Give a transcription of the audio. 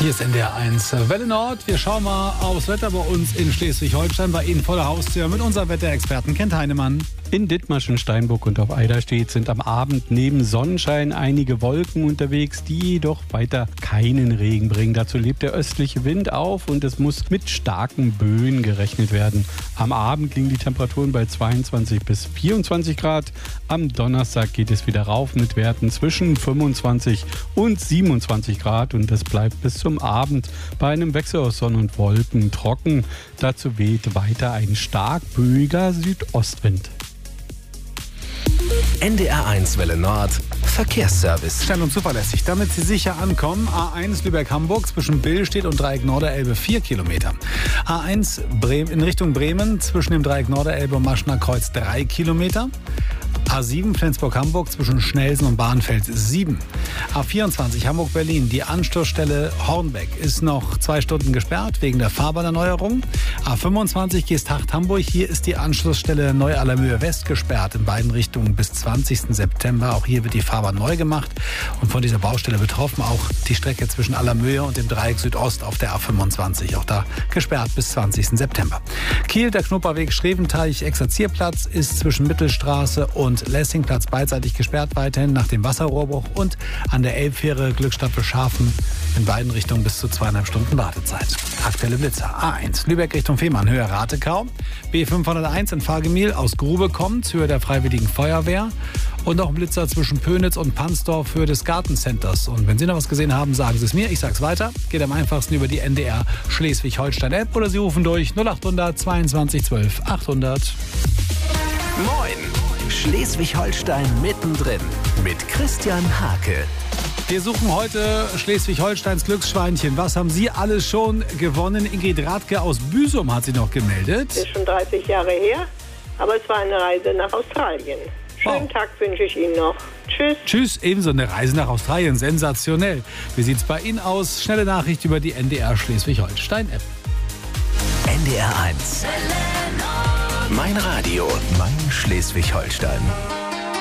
Hier ist NDR 1 Welle Nord. Wir schauen mal aufs Wetter bei uns in Schleswig-Holstein, bei Ihnen vor der Haustür mit unserem Wetterexperten Kent Heinemann. In Dithmarschen, Steinburg und auf Eiderstedt sind am Abend neben Sonnenschein einige Wolken unterwegs, die jedoch weiter keinen Regen bringen. Dazu lebt der östliche Wind auf und es muss mit starken Böen gerechnet werden. Am Abend liegen die Temperaturen bei 22 bis 24 Grad. Am Donnerstag geht es wieder rauf mit Werten zwischen 25 und 27 Grad und es bleibt bis zum Abend bei einem Wechsel aus Sonne und Wolken trocken. Dazu weht weiter ein stark böiger Südostwind. NDR 1 Welle Nord Verkehrsservice. Schnell und zuverlässig, damit Sie sicher ankommen. A1 Lübeck-Hamburg zwischen Billstedt und Dreieck Norderelbe 4 Kilometer. A1 in Richtung Bremen zwischen dem Dreieck Norderelbe und Maschner Kreuz 3 Kilometer. A7 Flensburg-Hamburg zwischen Schnelsen und Bahnfeld 7. A24 Hamburg-Berlin, die Anschlussstelle Hornbeck ist noch 2 Stunden gesperrt wegen der Fahrbahnerneuerung. A25 Geesthacht-Hamburg, hier ist die Anschlussstelle Neu-Allermöhe West gesperrt in beiden Richtungen bis 20. September. Auch hier wird die Fahrbahn neu gemacht und von dieser Baustelle betroffen auch die Strecke zwischen Allermöhe und dem Dreieck Südost auf der A25. Auch da gesperrt bis 20. September. Kiel, der Knupperweg Schreventeich-Exerzierplatz ist zwischen Mittelstraße und Lessingplatz beidseitig gesperrt weiterhin nach dem Wasserrohrbruch und an der Elbfähre Glückstadt Beschafen in beiden Richtungen bis zu 2,5 Stunden Wartezeit. Aktuelle Blitzer. A1 Lübeck Richtung Fehmarn, Höhe Ratekau. B501 in Fahrgemühl aus Grube kommt, Höhe der Freiwilligen Feuerwehr. Und auch ein Blitzer zwischen Pönitz und Pansdorf, Höhe des Gartencenters. Und wenn Sie noch was gesehen haben, sagen Sie es mir. Ich sag's weiter. Geht am einfachsten über die NDR Schleswig-Holstein-App oder Sie rufen durch 0800 22 12 800. Moin! Schleswig-Holstein mittendrin mit Christian Hake. Wir suchen heute Schleswig-Holsteins Glücksschweinchen. Was haben Sie alles schon gewonnen? Ingrid Radke aus Büsum hat sie noch gemeldet. Das ist schon 30 Jahre her, aber es war eine Reise nach Australien. Schönen Tag wünsche ich Ihnen noch. Tschüss. Tschüss, ebenso eine Reise nach Australien. Sensationell. Wie sieht's bei Ihnen aus? Schnelle Nachricht über die NDR Schleswig-Holstein-App. NDR 1. Mein Radio, mein Schleswig-Holstein.